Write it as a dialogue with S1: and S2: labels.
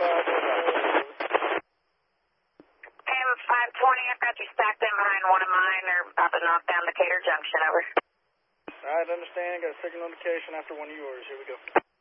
S1: M520, I've got you stacked in behind one of mine. They're about to knock down Decatur Junction, over.
S2: All right, understand. Got a signal indication after one of yours. Here we go.